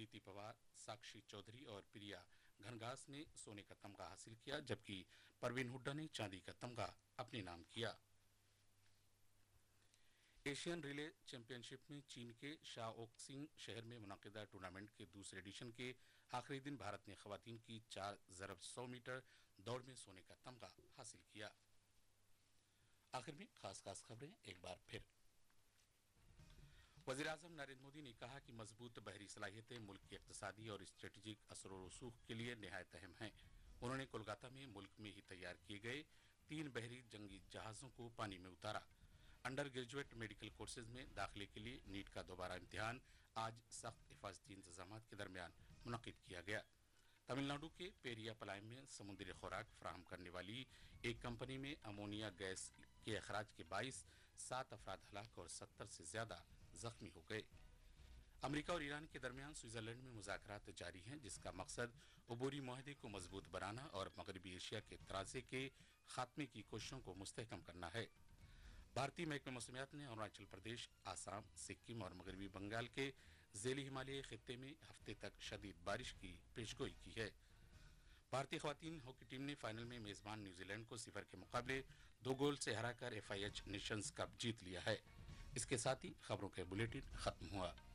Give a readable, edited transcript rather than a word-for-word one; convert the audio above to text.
अदिति पवार, साक्षी चौधरी और प्रिया घनघास ने सोने का तमगा हासिल किया, जबकि परवीन हुड्डा ने चांदी का तमगा अपने नाम किया। एशियन रिले चैंपियनशिप में चीन के शाओक्सिंग शहर में मुनक़िदा टूर्नामेंट के दूसरे एडिशन के आखिरी दिन भारत ने खवातीन की 4x100 मीटर दौड़ में सोने का तमगा हासिल किया। आखिर में खास खबरें एक बार फिर। वज़ीर-ए-आज़म नरेंद्र मोदी ने कहा कि मजबूत बहरी सलाहियतें मुल्क की इक़्तिसादी और स्ट्रेटेजिक असर व रसूख के लिए निहायत अहम हैं। उन्होंने कोलकाता में मुल्क में ही तैयार किए गए 3 बहरी जंगी जहाज़ों को पानी में उतारा। अंडर ग्रेजुएट मेडिकल कोर्सेज में दाखिले के लिए नीट का दोबारा इम्तिहान आज सख्त हिफाजती इंतजाम के दरमियान मुनक़िद किया गया। तमिलनाडु के पेरियापलायम में समुद्री खुराक फराहम करने वाली एक कंपनी में अमोनिया गैस के अखराज के बाइस 7 अफराद हलाक और 70 से ज्यादा जख्मी हो गए। अमेरिका और ईरान के दरमियान स्विट्जरलैंड में मुज़ाकरात जारी हैं, जिसका मकसद अबूरी मुआहदे को मजबूत बनाना और मगरबी एशिया के तनाज़े के खात्मे की कोशिशों को मुस्तहकम करना है। भारतीय महकमे मौसमियात ने अरुणाचल प्रदेश, आसाम, सिक्किम और मगरबी बंगाल के ज़ेली हिमालय खित्ते में हफ्ते तक शदीद बारिश की पेशगोई की है। भारतीय ख़वातीन हॉकी टीम ने फाइनल में मेज़बान न्यूजीलैंड को 0 के मुकाबले 2 गोल से हराकर FIH नेशंस कप जीत लिया है। इसके साथ ही खबरों के बुलेटिन खत्म हुआ।